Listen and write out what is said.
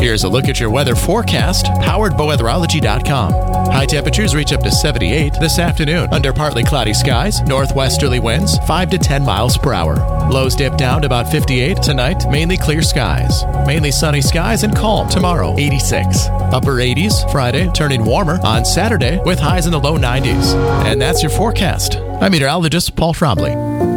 Here's a look at your weather forecast, powered by weatherology.com. High temperatures reach up to 78 this afternoon under partly cloudy skies, northwesterly winds 5 to 10 miles per hour. Lows dip down to about 58 tonight, mainly clear skies. Mainly sunny skies and calm tomorrow, 86. Upper 80s Friday, turning warmer on Saturday with highs in the low 90s. And that's your forecast. I'm meteorologist Paul Trombley.